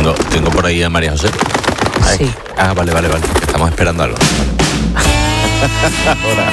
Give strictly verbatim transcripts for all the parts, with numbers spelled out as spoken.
tengo, tengo por ahí a María José. Ay, Sí. Ah, vale, vale, vale. Estamos esperando algo. Ahora.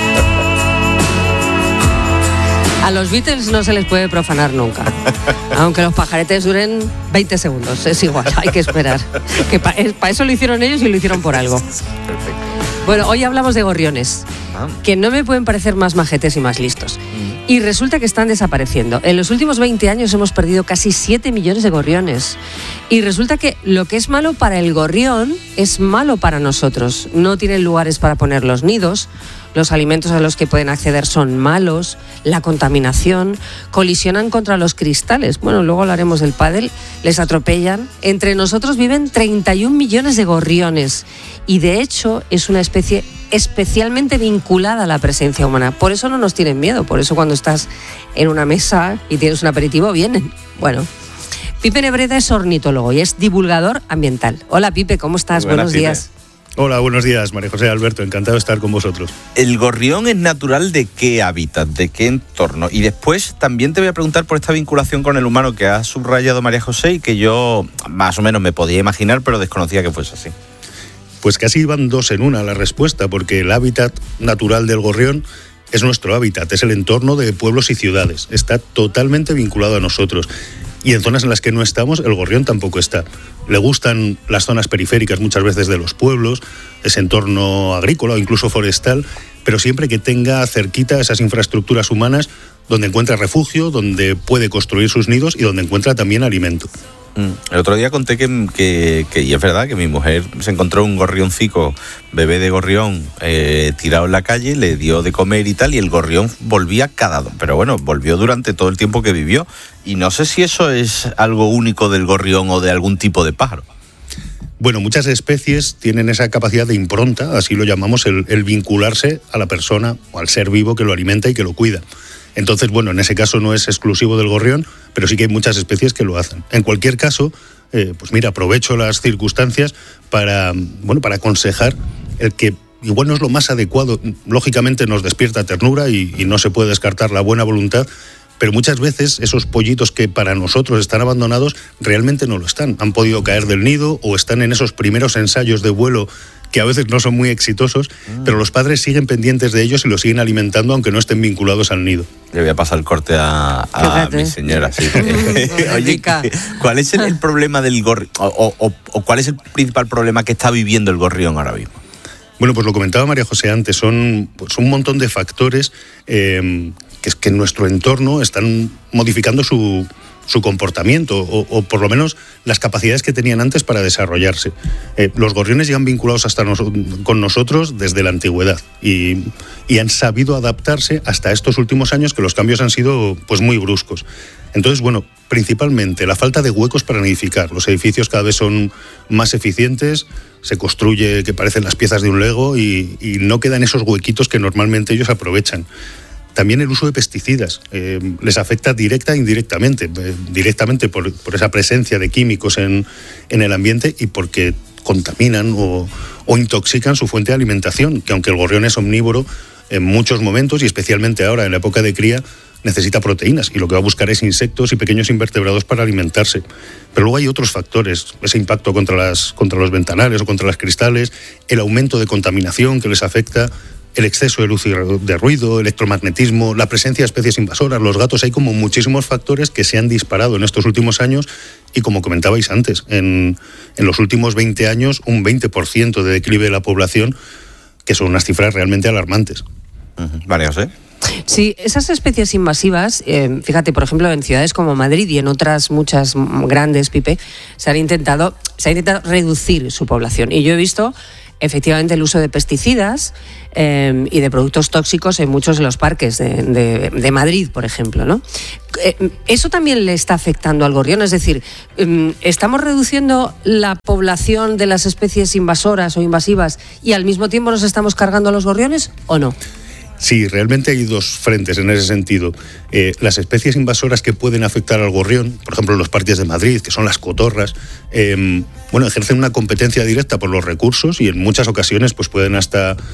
A los Beatles no se les puede profanar nunca. Aunque los pajaretes duren veinte segundos. Es igual, hay que esperar. Que para pa eso lo hicieron ellos y lo hicieron por algo. Perfecto. Bueno, hoy hablamos de gorriones, Ah. que no me pueden parecer más majetes y más listos. Y resulta que están desapareciendo. En los últimos veinte años hemos perdido casi siete millones de gorriones. Y resulta que lo que es malo para el gorrión es malo para nosotros. No tienen lugares para poner los nidos, los alimentos a los que pueden acceder son malos, la contaminación, colisionan contra los cristales. Bueno, luego hablaremos del pádel, les atropellan. Entre nosotros viven treinta y un millones de gorriones. Y de hecho es una especie especialmente vinculada a la presencia humana. Por eso no nos tienen miedo, por eso cuando estás en una mesa y tienes un aperitivo vienen. Bueno, Pipe Nebreda es ornitólogo y es divulgador ambiental. Hola Pipe, ¿cómo estás? Buenas, Buenos Pipe. días. Hola, buenos días, María José, Alberto, encantado de estar con vosotros. ¿El gorrión es natural de qué hábitat, de qué entorno? Y después también te voy a preguntar por esta vinculación con el humano que ha subrayado María José y que yo más o menos me podía imaginar, pero desconocía que fuese así. Pues casi van dos en una la respuesta, porque el hábitat natural del gorrión es nuestro hábitat, es el entorno de pueblos y ciudades, está totalmente vinculado a nosotros. Y en zonas en las que no estamos, el gorrión tampoco está. Le gustan las zonas periféricas muchas veces de los pueblos, ese entorno agrícola o incluso forestal, pero siempre que tenga cerquita esas infraestructuras humanas donde encuentra refugio, donde puede construir sus nidos y donde encuentra también alimento. El otro día conté que, que, que, y es verdad, que mi mujer se encontró un gorrioncico, bebé de gorrión, eh, tirado en la calle, le dio de comer y tal, y el gorrión volvía cada... Pero bueno, volvió durante todo el tiempo que vivió. Y no sé si eso es algo único del gorrión o de algún tipo de pájaro. Bueno, muchas especies tienen esa capacidad de impronta, así lo llamamos, el, el vincularse a la persona o al ser vivo que lo alimenta y que lo cuida. Entonces, bueno, en ese caso no es exclusivo del gorrión, pero sí que hay muchas especies que lo hacen. En cualquier caso, eh, pues mira, aprovecho las circunstancias para, bueno, para aconsejar el que igual no es lo más adecuado. Lógicamente nos despierta ternura y, y no se puede descartar la buena voluntad, pero muchas veces esos pollitos que para nosotros están abandonados realmente no lo están. Han podido caer del nido o están en esos primeros ensayos de vuelo que a veces no son muy exitosos, mm. pero los padres siguen pendientes de ellos y los siguen alimentando aunque no estén vinculados al nido. Le voy a pasar el corte a, a mi señora. Sí. Oye, ¿cuál es el, el problema del gorrión? O, o, o cuál es el principal problema que está viviendo el gorrión ahora mismo? Bueno, pues lo comentaba María José antes, son pues, un montón de factores eh, que, que en nuestro entorno están modificando su... su comportamiento, o, o por lo menos las capacidades que tenían antes para desarrollarse. Eh, los gorriones llevan vinculados hasta nos, con nosotros desde la antigüedad y, y han sabido adaptarse hasta estos últimos años, que los cambios han sido pues muy bruscos. Entonces, bueno, principalmente la falta de huecos para nidificar. Los edificios cada vez son más eficientes, se construye que parecen las piezas de un Lego y, y no quedan esos huequitos que normalmente ellos aprovechan. También el uso de pesticidas eh, les afecta directa e indirectamente, eh, directamente por, por esa presencia de químicos en, en el ambiente y porque contaminan o, o intoxican su fuente de alimentación, que aunque el gorrión es omnívoro, en muchos momentos y especialmente ahora en la época de cría necesita proteínas y lo que va a buscar es insectos y pequeños invertebrados para alimentarse. Pero luego hay otros factores, ese impacto contra, las, contra los ventanales o contra los cristales, el aumento de contaminación que les afecta, el exceso de luz y de ruido, electromagnetismo, la presencia de especies invasoras, los gatos. Hay como muchísimos factores que se han disparado en estos últimos años y, como comentabais antes, en, en los últimos veinte años un veinte por ciento de declive de la población, que son unas cifras realmente alarmantes. Uh-huh. Vale, José. Sí, esas especies invasivas, eh, fíjate, por ejemplo, en ciudades como Madrid y en otras muchas grandes, Pipe, se han intentado, se ha intentado reducir su población. Y yo he visto efectivamente el uso de pesticidas eh, y de productos tóxicos en muchos de los parques de, de, de Madrid, por ejemplo, ¿no? Eh, ¿Eso también le está afectando al gorrión? Es decir, eh, ¿estamos reduciendo la población de las especies invasoras o invasivas y al mismo tiempo nos estamos cargando a los gorriones o no? Sí, realmente hay dos frentes en ese sentido. Eh, las especies invasoras que pueden afectar al gorrión, por ejemplo en los parques de Madrid, que son las cotorras, eh, bueno, ejercen una competencia directa por los recursos y en muchas ocasiones pues pueden hasta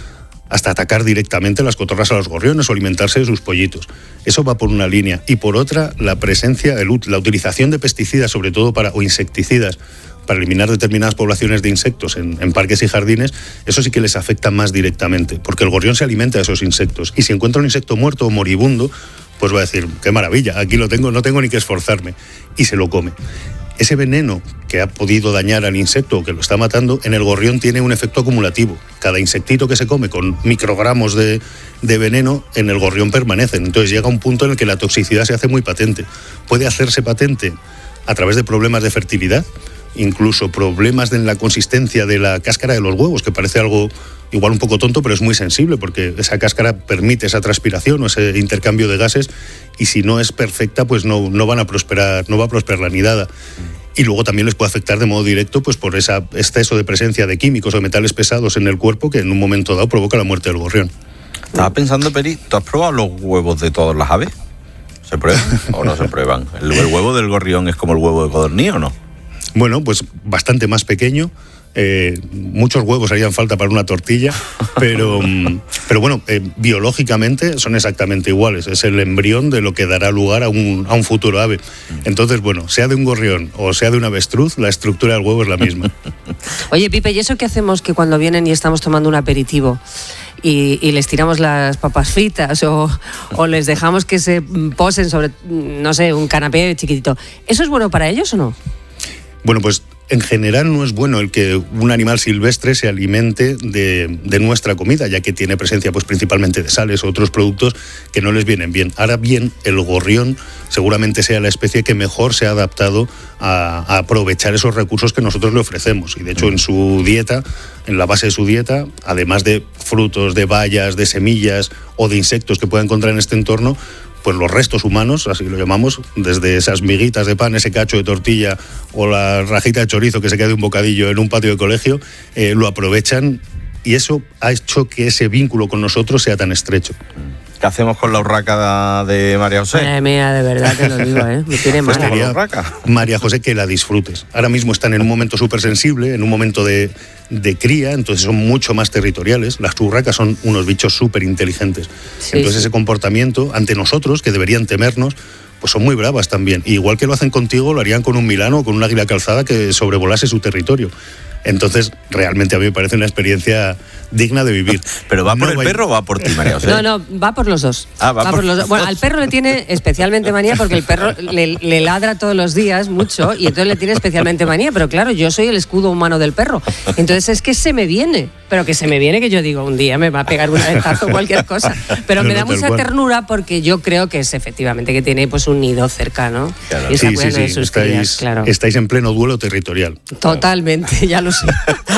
hasta atacar directamente las cotorras a los gorriones o alimentarse de sus pollitos. Eso va por una línea. Y por otra, la presencia, el, la utilización de pesticidas, sobre todo para, o insecticidas, para eliminar determinadas poblaciones de insectos en, en parques y jardines, eso sí que les afecta más directamente, porque el gorrión se alimenta de esos insectos. Y si encuentra un insecto muerto o moribundo, pues va a decir, qué maravilla, aquí lo tengo, no tengo ni que esforzarme. Y se lo come. Ese veneno que ha podido dañar al insecto o que lo está matando, en el gorrión tiene un efecto acumulativo. Cada insectito que se come con microgramos de, de veneno, en el gorrión permanecen. Entonces llega un punto en el que la toxicidad se hace muy patente. Puede hacerse patente a través de problemas de fertilidad, incluso problemas en la consistencia de la cáscara de los huevos, que parece algo igual un poco tonto, pero es muy sensible, porque esa cáscara permite esa transpiración o ese intercambio de gases, y si no es perfecta, pues no, no van a prosperar, no va a prosperar la nidada. Y luego también les puede afectar de modo directo, pues por ese exceso de presencia de químicos o metales pesados en el cuerpo, que en un momento dado provoca la muerte del gorrión. Estaba pensando, Peri, ¿tú has probado los huevos de todas las aves? ¿Se prueban o no se prueban? ¿El, el huevo del gorrión es como el huevo de codorniz o no? Bueno, pues bastante más pequeño. Eh, muchos huevos harían falta para una tortilla, pero, pero bueno, eh, biológicamente son exactamente iguales. Es el embrión de lo que dará lugar a un, a un futuro ave. Entonces, bueno, sea de un gorrión o sea de un avestruz, la estructura del huevo es la misma. Oye, Pipe, ¿y eso qué hacemos que cuando vienen y estamos tomando un aperitivo y, y les tiramos las papas fritas o, o les dejamos que se posen sobre, no sé, un canapé chiquitito? ¿Eso es bueno para ellos o no? Bueno, pues en general no es bueno el que un animal silvestre se alimente de, de nuestra comida, ya que tiene presencia pues principalmente de sales o otros productos que no les vienen bien. Ahora bien, el gorrión seguramente sea la especie que mejor se ha adaptado a, a aprovechar esos recursos que nosotros le ofrecemos. Y de hecho en su dieta, en la base de su dieta, además de frutos, de bayas, de semillas o de insectos que pueda encontrar en este entorno, pues los restos humanos, así lo llamamos, desde esas miguitas de pan, ese cacho de tortilla o la rajita de chorizo que se queda de un bocadillo en un patio de colegio, eh, lo aprovechan, y eso ha hecho que ese vínculo con nosotros sea tan estrecho. ¿Qué hacemos con la urraca de María José? Madre mía, de verdad te lo digo, ¿eh? Me tiene mal. Pues quería, María José, que la disfrutes. Ahora mismo están en un momento súper sensible, en un momento de, de cría, entonces son mucho más territoriales. Las urracas son unos bichos súper inteligentes. Sí, entonces sí. Ese comportamiento ante nosotros, que deberían temernos, pues son muy bravas también. Y igual que lo hacen contigo, lo harían con un milano o con un águila calzada que sobrevolase su territorio. Entonces, realmente a mí me parece una experiencia digna de vivir. ¿Pero va por no el va... perro o va por ti, María José? No, no, va por los dos. Ah, va, va por... por los dos. Bueno, al perro le tiene especialmente manía porque el perro le, le ladra todos los días mucho y entonces le tiene especialmente manía. Pero claro, yo soy el escudo humano del perro. Entonces es que se me viene. Pero que se me viene que yo digo, un día me va a pegar un abejazo o cualquier cosa. Pero no, me da no, mucha cual. ternura porque yo creo que es efectivamente que tiene pues un nido cercano. Claro. Y sí, sí, sí. Sus estáis, crías, claro. estáis en pleno duelo territorial. Totalmente, claro. Ya lo sé.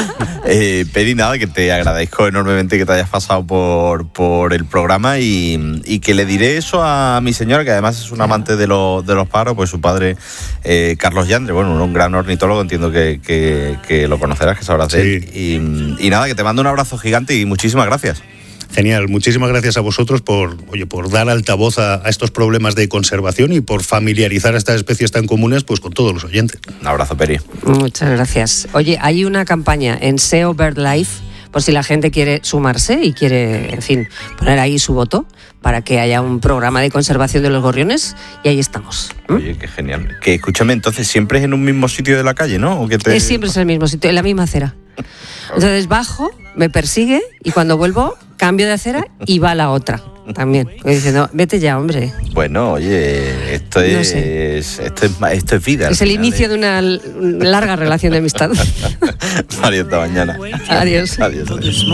Eh, Peri, nada, que te agradezco enormemente que te hayas pasado por, por el programa y, y que le diré eso a mi señora, que además es un amante de, lo, de los pájaros, pues su padre, eh, Carlos Yandre, bueno, un gran ornitólogo, entiendo que, que, que lo conocerás, que sabrás de él. Sí. Y, y nada, que te mando un abrazo gigante y muchísimas gracias. Genial, muchísimas gracias a vosotros por, oye, por dar altavoz a, a estos problemas de conservación y por familiarizar a estas especies tan comunes pues con todos los oyentes. Un abrazo, Peri. Muchas gracias. Oye, hay una campaña en S E O BirdLife, por si la gente quiere sumarse y quiere, en fin, poner ahí su voto para que haya un programa de conservación de los gorriones, y ahí estamos. ¿Mm? Oye, qué genial. Que escúchame, entonces siempre es en un mismo sitio de la calle, ¿no? ¿O que te... es, siempre es el mismo sitio, en la misma acera. Entonces bajo, me persigue y cuando vuelvo cambio de acera y va a la otra también. Diciendo, vete ya, hombre. Bueno, oye, esto es, no sé. esto es, esto es vida. Es el inicio de una larga relación de amistad. María, hasta mañana. Adiós. Adiós.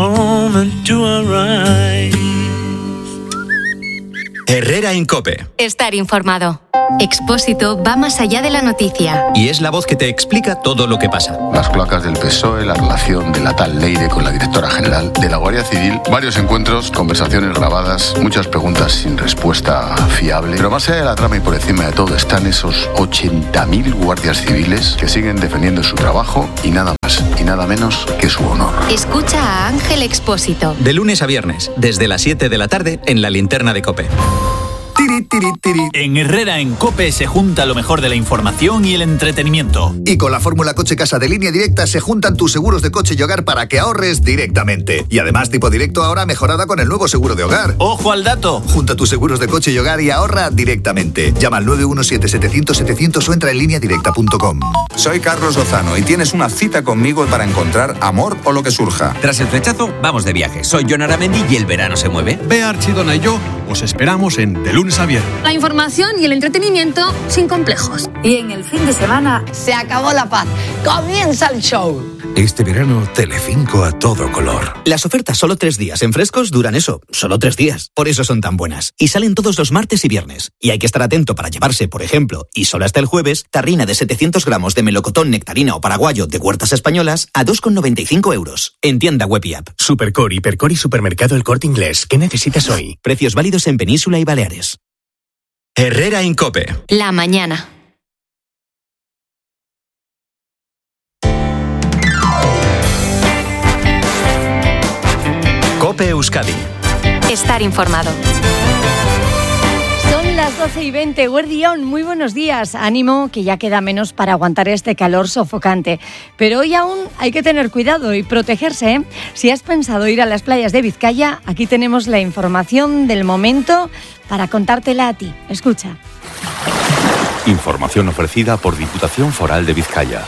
Herrera en COPE. Estar informado. Expósito va más allá de la noticia. Y es la voz que te explica todo lo que pasa. Las cloacas del P S O E, la relación de la tal Leire con la directora general de la Guardia Civil, varios encuentros, conversaciones grabadas, muchas preguntas sin respuesta fiable. Pero más allá de la trama y por encima de todo están esos ochenta mil guardias civiles que siguen defendiendo su trabajo y nada más y nada menos que su honor. Escucha a Ángel Expósito. De lunes a viernes, desde las siete de la tarde en La Linterna de COPE. tiri, tiri, tiri. En Herrera en COPE se junta lo mejor de la información y el entretenimiento. Y con la fórmula Coche Casa de Línea Directa se juntan tus seguros de coche y hogar para que ahorres directamente. Y además tipo directo ahora mejorada con el nuevo seguro de hogar. ¡Ojo al dato! Junta tus seguros de coche y hogar y ahorra directamente. Llama al nueve uno siete, setecientos, setecientos o entra en línea directa punto com. Soy Carlos Lozano y tienes una cita conmigo para encontrar amor o lo que surja. Tras el flechazo, vamos de viaje. Soy Jon Aramendi y el verano se mueve. Bea Archidona y yo os esperamos en De Lunes a Viernes. La información y el entretenimiento sin complejos. Y en el fin de semana se acabó la paz. Comienza el show. Este verano, Telecinco a todo color. Las ofertas solo tres días en Frescos duran eso, solo tres días. Por eso son tan buenas. Y salen todos los martes y viernes. Y hay que estar atento para llevarse, por ejemplo, y solo hasta el jueves, tarrina de setecientos gramos de melocotón, nectarina o paraguayo de Huertas Españolas a dos con noventa y cinco euros. En tienda web y app. Supercor, Hipercor y Supermercado El Corte Inglés. ¿Qué necesitas hoy? Precios válidos en Península y Baleares. Herrera en COPE. La mañana. COPE Euskadi. Estar informado. Son las doce y veinte, Guardión, muy buenos días. Ánimo, que ya queda menos para aguantar este calor sofocante. Pero hoy aún hay que tener cuidado y protegerse, ¿eh? Si has pensado ir a las playas de Vizcaya, aquí tenemos la información del momento para contártela a ti. Escucha. Información ofrecida por Diputación Foral de Vizcaya.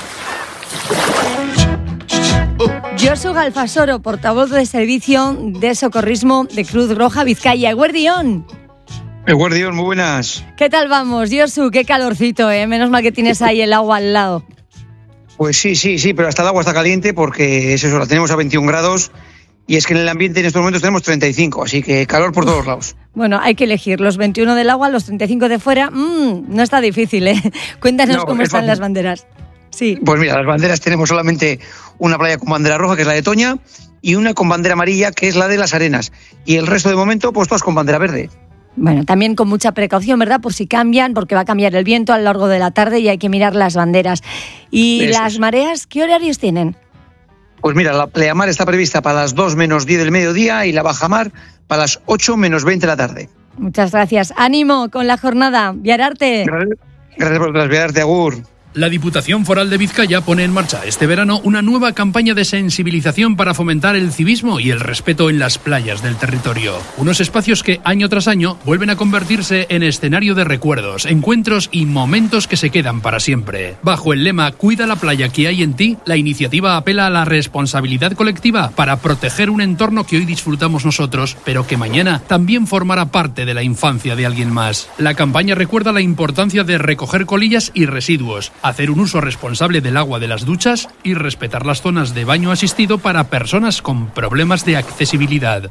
Josu Galfasoro, portavoz de Servicio de Socorrismo de Cruz Roja Vizcaya. Guardión. El Guardión, muy buenas. ¿Qué tal vamos, Josu? Qué calorcito, ¿eh? Menos mal que tienes ahí el agua al lado. Pues sí, sí, sí, pero hasta el agua está caliente porque es eso, la tenemos a veintiún grados y es que en el ambiente en estos momentos tenemos treinta y cinco, así que calor por todos lados. Bueno, hay que elegir los veintiuno del agua, los treinta y cinco de fuera. Mmm, no está difícil, ¿eh? Cuéntanos no, cómo están fácil. Las banderas. Sí. Pues mira, las banderas tenemos solamente una playa con bandera roja, que es la de Toña, y una con bandera amarilla, que es la de Las Arenas. Y el resto de momento, pues todas con bandera verde. Bueno, también con mucha precaución, ¿verdad? Por si cambian, porque va a cambiar el viento a lo largo de la tarde y hay que mirar las banderas. ¿Y Eso las es. mareas, qué horarios tienen? Pues mira, la pleamar está prevista para las dos menos diez del mediodía y la bajamar para las ocho menos veinte de la tarde. Muchas gracias. Ánimo con la jornada. Viararte. Gracias, gracias por trasviarte, Agur. La Diputación Foral de Vizcaya pone en marcha este verano una nueva campaña de sensibilización para fomentar el civismo y el respeto en las playas del territorio. Unos espacios que año tras año vuelven a convertirse en escenario de recuerdos, encuentros y momentos que se quedan para siempre. Bajo el lema Cuida la playa que hay en ti, la iniciativa apela a la responsabilidad colectiva para proteger un entorno que hoy disfrutamos nosotros, pero que mañana también formará parte de la infancia de alguien más. La campaña recuerda la importancia de recoger colillas y residuos, hacer un uso responsable del agua de las duchas y respetar las zonas de baño asistido para personas con problemas de accesibilidad.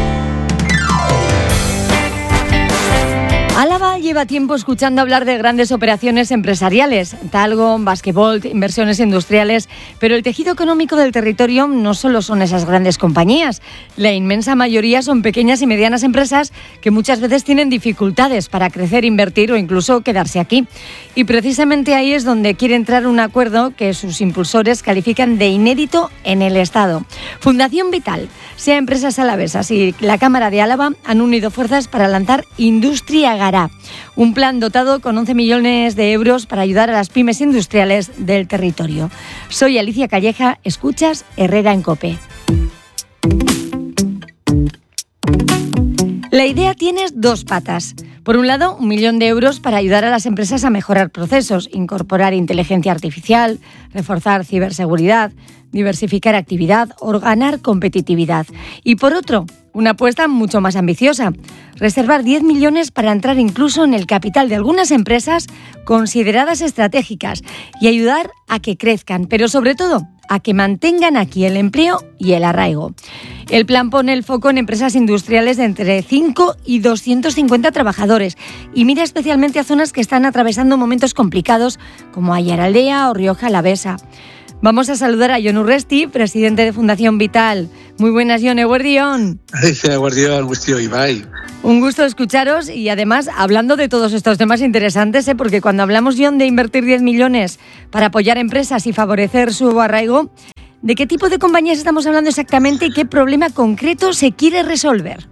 Álava lleva tiempo escuchando hablar de grandes operaciones empresariales, Talgo, Basquevolt, inversiones industriales, pero el tejido económico del territorio no solo son esas grandes compañías. La inmensa mayoría son pequeñas y medianas empresas que muchas veces tienen dificultades para crecer, invertir o incluso quedarse aquí. Y precisamente ahí es donde quiere entrar un acuerdo que sus impulsores califican de inédito en el Estado. Fundación Vital, SEA Empresas Alavesas y la Cámara de Álava han unido fuerzas para lanzar Industria Gará, un plan dotado con once millones de euros para ayudar a las pymes industriales del territorio. Soy Alicia Calleja, escuchas Herrera en COPE. La idea tiene dos patas. Por un lado, un millón de euros para ayudar a las empresas a mejorar procesos, incorporar inteligencia artificial, reforzar ciberseguridad, diversificar actividad o ganar competitividad. Y por otro, una apuesta mucho más ambiciosa, reservar diez millones para entrar incluso en el capital de algunas empresas consideradas estratégicas y ayudar a que crezcan, pero sobre todo a que mantengan aquí el empleo y el arraigo. El plan pone el foco en empresas industriales de entre cinco y doscientos cincuenta trabajadores y mira especialmente a zonas que están atravesando momentos complicados como Aiaraldea o Rioja Alavesa. Vamos a saludar a Jon Urresti, presidente de Fundación Vital. Muy buenas, Jon, eguerdión. Eguerdión, gustio, Ibai. Un gusto escucharos y además hablando de todos estos temas interesantes, ¿eh? Porque cuando hablamos, Jon, de invertir diez millones para apoyar empresas y favorecer su arraigo, ¿de qué tipo de compañías estamos hablando exactamente y qué problema concreto se quiere resolver?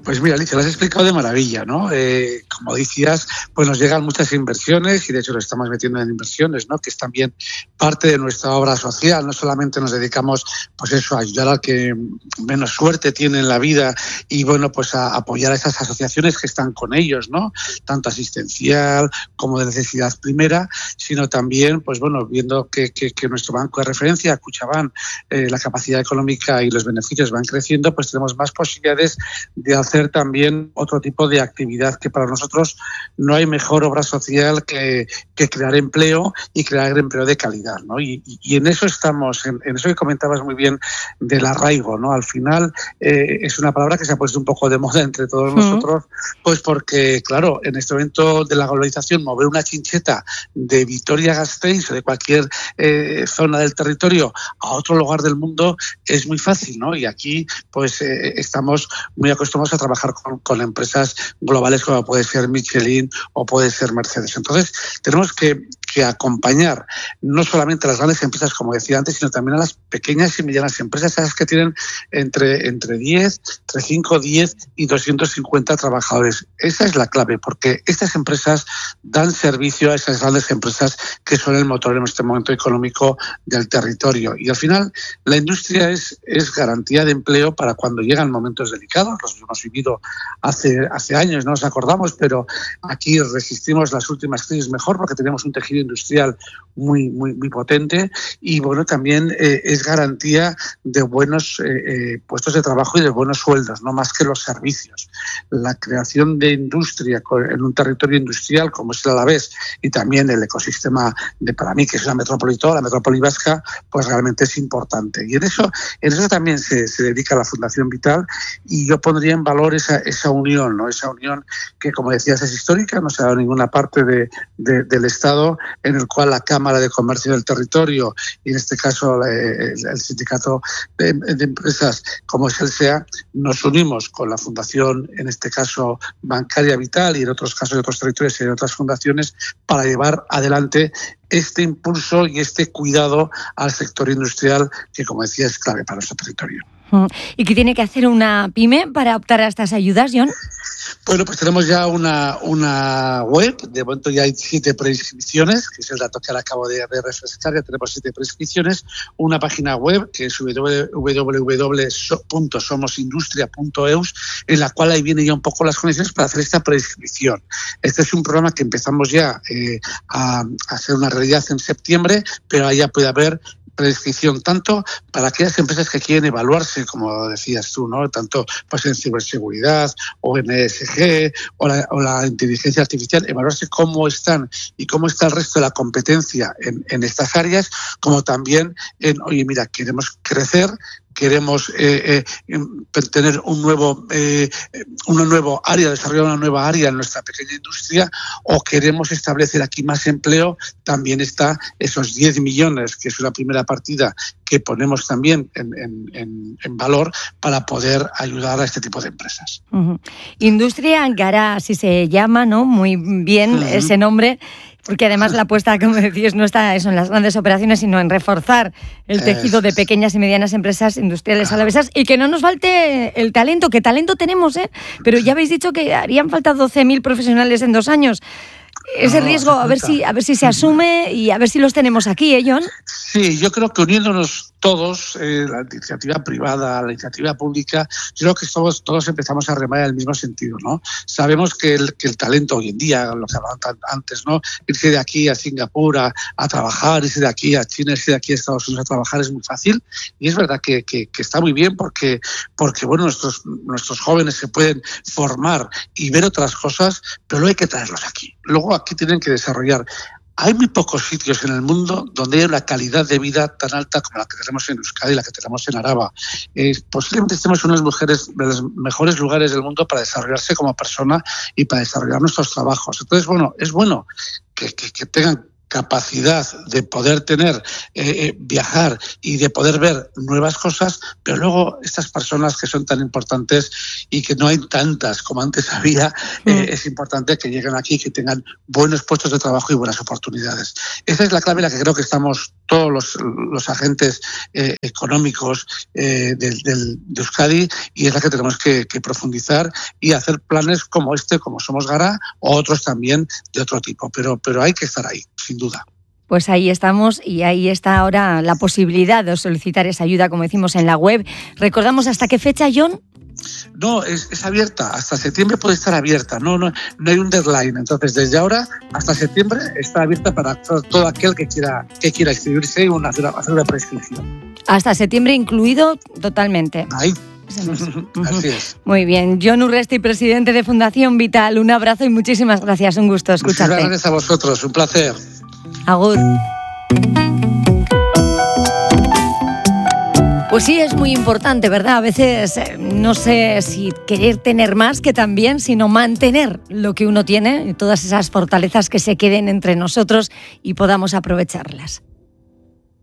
Pues mira, Alicia, lo has explicado de maravilla, ¿no? Eh, como decías, pues nos llegan muchas inversiones y de hecho lo estamos metiendo en inversiones, ¿no? Que es también parte de nuestra obra social. No solamente nos dedicamos, pues eso, a ayudar al que menos suerte tiene en la vida y, bueno, pues a apoyar a esas asociaciones que están con ellos, ¿no? Tanto asistencial como de necesidad primera, sino también, pues bueno, viendo que, que, que nuestro banco de referencia, Kutxabank, eh, la capacidad económica y los beneficios van creciendo, pues tenemos más posibilidades de hacer también otro tipo de actividad que para nosotros no hay mejor obra social que, que crear empleo y crear empleo de calidad, ¿no? Y, y en eso estamos, en, en eso que comentabas muy bien del arraigo, ¿no? Al final eh, es una palabra que se ha puesto un poco de moda entre todos uh-huh. nosotros, pues porque, claro, en este momento de la globalización, mover una chincheta de Vitoria-Gasteiz o de cualquier eh, zona del territorio a otro lugar del mundo es muy fácil, ¿no? Y aquí, pues, eh, estamos muy acostumbrados a trabajar con, con empresas globales como puede ser Michelin o puede ser Mercedes. Entonces, tenemos que, que acompañar no solamente a las grandes empresas, como decía antes, sino también a las pequeñas y medianas empresas, esas que tienen entre, entre diez, entre cinco, diez y doscientos cincuenta trabajadores. Esa es la clave, porque estas empresas dan servicio a esas grandes empresas que son el motor en este momento económico del territorio. Y al final, la industria es, es garantía de empleo para cuando llegan momentos delicados. Los hemos vivido hace, hace años, no nos acordamos, pero aquí resistimos las últimas crisis mejor porque tenemos un tejido industrial muy, muy, muy potente y, bueno, también eh, es garantía de buenos eh, eh, puestos de trabajo y de buenos sueldos, no más que los servicios. La creación de industria en un territorio industrial como es el Alavés y también el ecosistema de, para mí, que es una metrópoli toda, la metrópoli vasca, pues realmente es importante. Y en eso, en eso también se, se dedica la Fundación Vital y yo pondría en valor esa, esa unión, ¿no? Esa unión que, como decías, es histórica, no se ha dado en ninguna parte de, de, del Estado, en el cual la Cámara de Comercio del territorio y en este caso el, el sindicato de, de empresas como es el S E A, nos unimos con la Fundación, en este caso Bancaria Vital y en otros casos de otros territorios y de otras fundaciones, para llevar adelante este impulso y este cuidado al sector industrial que, como decía, es clave para nuestro territorio. ¿Y qué tiene que hacer una pyme para optar a estas ayudas, John? Bueno, pues tenemos ya una, una web, de momento ya hay siete preinscripciones, que es el dato que ahora acabo de, de refrescar, ya tenemos siete preinscripciones, una página web que es doble u doble u doble u punto somos industria punto e u s, en la cual ahí vienen ya un poco las condiciones para hacer esta preinscripción. Este es un programa que empezamos ya eh, a, a hacer una realidad en septiembre, pero ahí ya puede haber prescripción tanto para aquellas empresas que quieren evaluarse, como decías tú, ¿no? Tanto pues en ciberseguridad o en E S G o la, o la inteligencia artificial, evaluarse cómo están y cómo está el resto de la competencia en, en estas áreas, como también en, oye, mira, queremos crecer, queremos eh, eh, tener un nuevo eh, una nueva área, desarrollar una nueva área en nuestra pequeña industria, o queremos establecer aquí más empleo, también está esos diez millones, que es una primera partida que ponemos también en, en, en, en valor para poder ayudar a este tipo de empresas. Uh-huh. Industria Gara, así se llama, ¿no? Muy bien uh-huh. ese nombre. Porque además la apuesta, como decías, no está eso en las grandes operaciones, sino en reforzar el tejido de pequeñas y medianas empresas industriales alavesas y que no nos falte el talento, que talento tenemos, ¿eh? Pero ya habéis dicho que harían falta doce mil profesionales en dos años. Ese no, riesgo, a ver si a ver si se asume y a ver si los tenemos aquí, ¿eh, John? Sí, yo creo que uniéndonos todos, eh, la iniciativa privada, la iniciativa pública, yo creo que todos, todos empezamos a remar en el mismo sentido, ¿no? Sabemos que el, que el talento hoy en día, lo que hablaban antes, ¿no? Irse de aquí a Singapur a, a trabajar, irse de aquí a China, irse de aquí a Estados Unidos a trabajar es muy fácil, y es verdad que, que, que está muy bien porque, porque bueno, nuestros, nuestros jóvenes se pueden formar y ver otras cosas, pero luego hay que traerlos aquí. Luego aquí tienen que desarrollar. Hay muy pocos sitios en el mundo donde hay una calidad de vida tan alta como la que tenemos en Euskadi y la que tenemos en Araba. Eh, posiblemente estemos en unas mujeres de los mejores lugares del mundo para desarrollarse como persona y para desarrollar nuestros trabajos. Entonces, bueno, es bueno que, que, que tengan capacidad de poder tener, eh, eh, viajar y de poder ver nuevas cosas, pero luego estas personas que son tan importantes y que no hay tantas como antes había, eh, es importante que lleguen aquí, que tengan buenos puestos de trabajo y buenas oportunidades. Esa es la clave en la que creo que estamos todos todos los, los agentes eh, económicos eh, del, del, de Euskadi, y es la que tenemos que, que profundizar y hacer planes como este, como Somos Gara, o otros también de otro tipo. Pero, pero hay que estar ahí, sin duda. Pues ahí estamos y ahí está ahora la posibilidad de solicitar esa ayuda, como decimos en la web. ¿Recordamos hasta qué fecha, Jon? No, es, es abierta. Hasta septiembre puede estar abierta. No, no, no hay un deadline. Entonces, desde ahora hasta septiembre está abierta para todo aquel que quiera que quiera inscribirse y una, hacer una prescripción. Hasta septiembre incluido totalmente. Ahí. Así es. Muy bien. Jon Urresti, presidente de Fundación Vital, un abrazo y muchísimas gracias. Un gusto escucharte. Muchas gracias a vosotros. Un placer. Agur. Pues sí, es muy importante, ¿verdad? A veces no sé si querer tener más que también, sino mantener lo que uno tiene y todas esas fortalezas que se queden entre nosotros y podamos aprovecharlas.